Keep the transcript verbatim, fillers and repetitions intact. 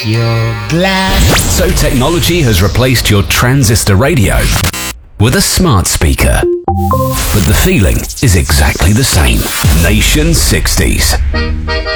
your glass. So technology has replaced your transistor radio with a smart speaker. But the feeling is exactly the same. Nation sixties.